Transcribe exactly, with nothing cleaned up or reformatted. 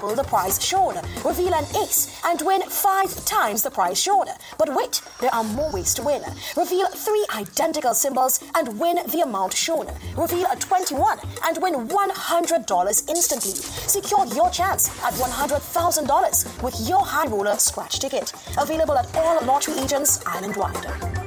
double the prize shown. Reveal an ace and win five times the prize shown. But wait, there are more ways to win. Reveal three identical symbols and win the amount shown. Reveal a twenty-one and win one hundred dollars instantly. Secure your chance at one hundred thousand dollars with your High Roller scratch ticket. Available at all lottery agents island-wide.